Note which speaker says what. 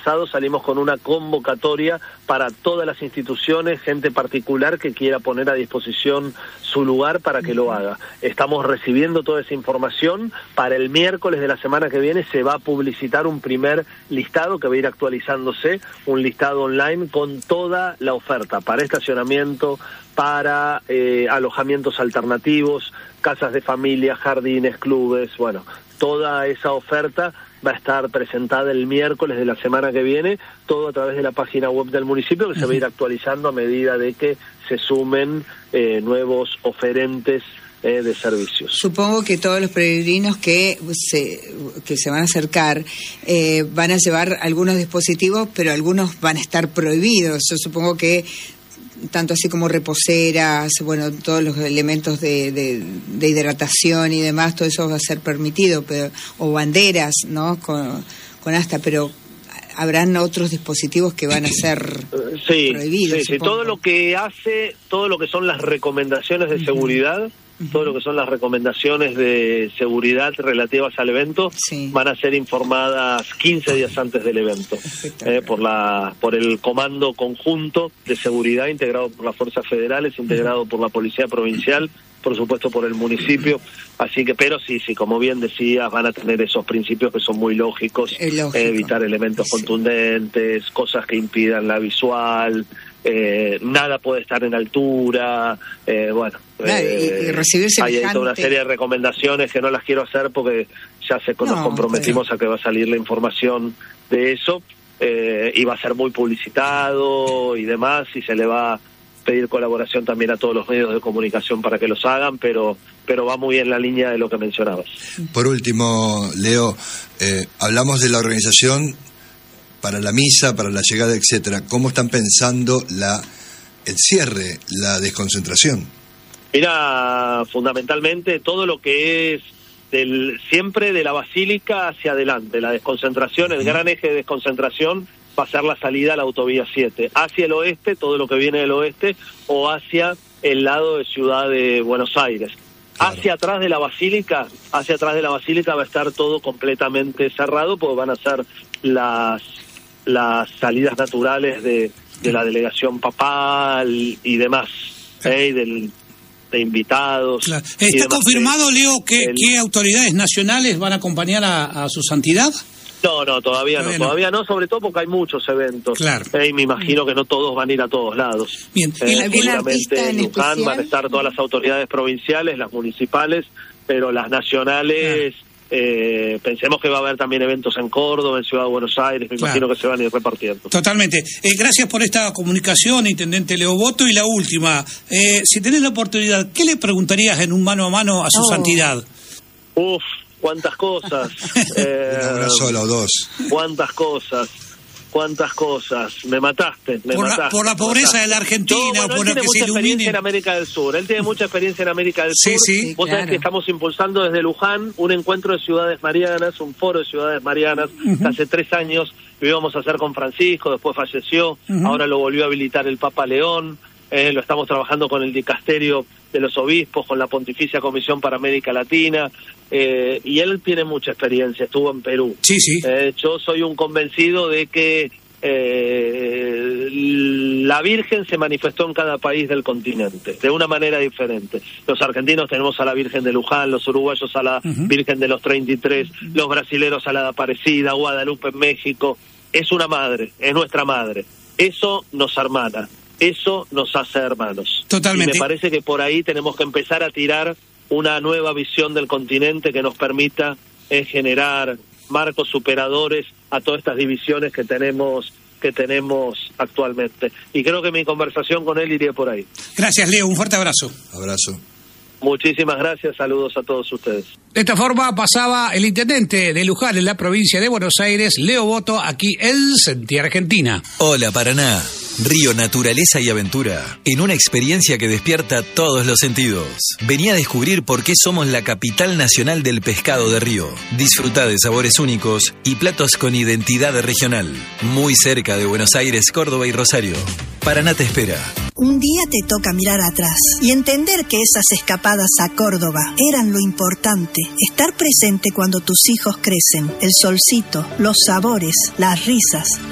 Speaker 1: pasado salimos con una convocatoria para todas las instituciones, gente particular que quiera poner a disposición su lugar para que lo haga. Estamos recibiendo toda esa información. Para el miércoles de la semana que viene se va a publicitar un primer listado que va a ir actualizándose, un listado online con toda la oferta para estacionamiento, para alojamientos alternativos, casas de familia, jardines, clubes, bueno, toda esa oferta va a estar presentada el miércoles de la semana que viene, todo a través de la página web del municipio, que se va a ir actualizando a medida de que se sumen nuevos oferentes de servicios.
Speaker 2: Supongo que todos los peregrinos que se van a acercar van a llevar algunos dispositivos, pero algunos van a estar prohibidos. Yo supongo que tanto así como reposeras, bueno, todos los elementos de hidratación y demás, todo eso va a ser permitido, pero, o banderas, ¿no? Con asta, pero habrán otros dispositivos que van a ser prohibidos. Sí,
Speaker 1: todo lo que son las recomendaciones de seguridad, todo lo que son las recomendaciones de seguridad relativas al evento van a ser informadas 15 días antes del evento por el Comando Conjunto de Seguridad integrado por las Fuerzas Federales, integrado por la Policía Provincial, por supuesto por el municipio, así que, pero sí, como bien decías, van a tener esos principios que son muy lógicos, evitar elementos contundentes, cosas que impidan la visual, nada puede estar en altura,
Speaker 2: y recibir
Speaker 1: hay toda una serie de recomendaciones que no las quiero hacer porque ya nos comprometimos a que va a salir la información de eso, y va a ser muy publicitado y demás, y se le va a pedir colaboración también a todos los medios de comunicación para que los hagan, pero va muy en la línea de lo que mencionabas.
Speaker 3: Por último, Leo, hablamos de la organización para la misa, para la llegada, etcétera. ¿Cómo están pensando el cierre, la desconcentración?
Speaker 1: Mira, fundamentalmente todo lo que es siempre de la Basílica hacia adelante, la desconcentración, el gran eje de desconcentración va a ser la salida a la autovía 7, hacia el oeste, todo lo que viene del oeste, o hacia el lado de Ciudad de Buenos Aires. Claro. Hacia atrás de la Basílica va a estar todo completamente cerrado, porque van a ser las salidas naturales de la delegación papal y demás, de invitados.
Speaker 4: Claro. ¿Está confirmado, Leo, qué autoridades nacionales van a acompañar a su santidad?
Speaker 1: No, todavía no, sobre todo porque hay muchos eventos. Claro. Y me imagino que no todos van a ir a todos lados.
Speaker 2: Bien.
Speaker 1: Seguramente en Luján van a estar todas las autoridades provinciales, las municipales, pero las nacionales, pensemos que va a haber también eventos en Córdoba, en Ciudad de Buenos Aires, me imagino que se van a ir repartiendo.
Speaker 4: Totalmente. Gracias por esta comunicación, Intendente Leo Boto. Y la última, si tenés la oportunidad, ¿qué le preguntarías en un mano a mano a su santidad?
Speaker 1: Cuántas cosas.
Speaker 3: Una sola o dos.
Speaker 1: Cuántas cosas. Me mataste.
Speaker 4: Por la pobreza de la Argentina, por lo que se ilumine. Él tiene mucha experiencia en América del Sur.
Speaker 1: Sí, Vos sabés que estamos impulsando desde Luján un encuentro de ciudades marianas, un foro de ciudades marianas, que hace 3 años lo íbamos a hacer con Francisco, después falleció, ahora lo volvió a habilitar el Papa León. Lo estamos trabajando con el dicasterio de los obispos, con la Pontificia Comisión para América Latina, y él tiene mucha experiencia, estuvo en Perú. Sí. Yo soy un convencido de que la Virgen se manifestó en cada país del continente, de una manera diferente. Los argentinos tenemos a la Virgen de Luján, los uruguayos a la Virgen de los 33, los brasileros a la de Aparecida, Guadalupe en México. Es una madre, es nuestra madre. Eso nos hermana. Eso nos hace hermanos.
Speaker 4: Totalmente.
Speaker 1: Y me parece que por ahí tenemos que empezar a tirar una nueva visión del continente que nos permita generar marcos superadores a todas estas divisiones que tenemos actualmente. Y creo que mi conversación con él iría por ahí.
Speaker 4: Gracias, Leo. Un fuerte abrazo.
Speaker 3: Abrazo.
Speaker 1: Muchísimas gracias, saludos a todos ustedes.
Speaker 4: De esta forma pasaba el intendente de Luján en la provincia de Buenos Aires, Leo Boto, aquí en Sentí Argentina.
Speaker 5: Hola Paraná, río, naturaleza y aventura, en una experiencia que despierta todos los sentidos. Vení a descubrir por qué somos la capital nacional del pescado de río. Disfrutá de sabores únicos y platos con identidad regional, muy cerca de Buenos Aires, Córdoba y Rosario. Paraná te espera.
Speaker 6: Un día te toca mirar atrás y entender que esas escapadas a Córdoba eran lo importante. Estar presente cuando tus hijos crecen, el solcito, los sabores, las risas,